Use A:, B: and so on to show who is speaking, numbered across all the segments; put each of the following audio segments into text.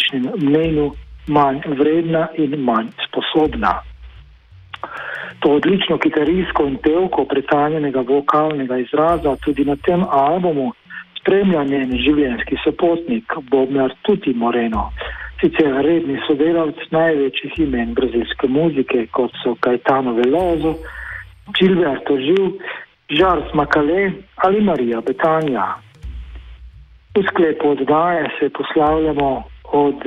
A: publičnem mnenju manj vredna in manj sposobna. To odlično kitarijsko in pevko pretanjenega vokalnega izraza tudi na tem albumu spremlja njen življenjski sopotnik, bobnar Tuti Moreno, sicer redni sodelavc največjih imen brazilske muzike, kot so Caetano Veloso, Gilberto Gil, Charles Macalé ali Maria Bethânia. V sklepu oddaje se poslavljamo od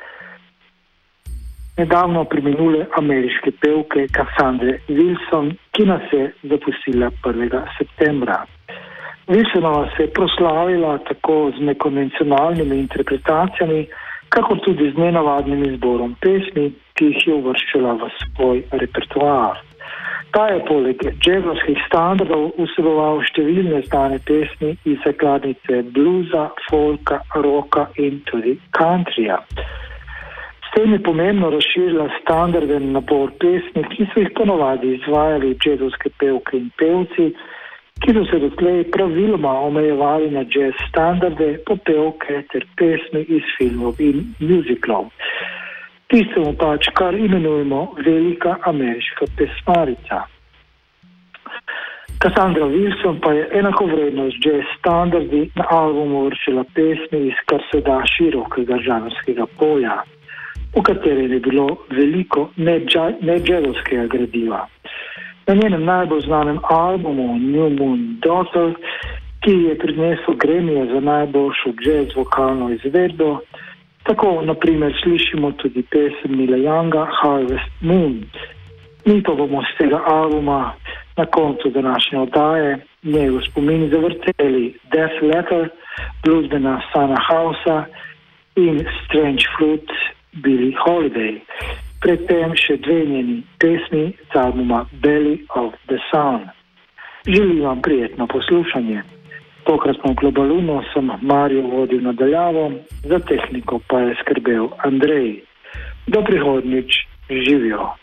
A: nedavno preminule ameriške pevke Cassandre Wilson, ki nas je zapustila 1. septembra. Wilsonova se je proslavila tako z nekonvencionalnimi interpretacijami, kakor tudi z nenavadnim izborom pesmi, ki jih je uvrščala v svoj repertoar. Ta je poleg džezovskih standardov vseboval številne znane pesmi iz zakladnice bluza, folka, rocka in tudi countryja. S tem je pomembno razširila standarden nabor pesmi, ki so jih ponovadi izvajali džezovske pevke in pevci, ki so se dotlej praviloma omejevali na jazz standarde, popevke ter pesmi iz filmov in muziklov. Tistemu pač, kar imenujemo velika ameriška pesmarica. Cassandra Wilson pa je enakovredno z jazz standardi na albumu uvrščala pesmi iz kar se da širokega žanrskega polja, v katerem je bilo veliko ne-džezovskega gradiva. Na njenem najbolj znanem albumu New Moon Daughter, ki je prinesel Grammy za najboljšo jazz vokalno izvedbo, tako naprimer slišimo tudi pesem Neila Younga Harvest Moon. Mi pa bomo z tega albuma na koncu današnje oddaje njegov spomin zavrteli Death Letter, bluesmana Sana Housea in Strange Fruit Billie Holiday. Predtem še dve njeni pesmi z albuma Belly of the Sun. Želim vam prijetno poslušanje. Tokratno Globaluno sem Mario vodil nadaljavo, za tehniko pa je skrbel Andrej. Do prihodnjič, živijo!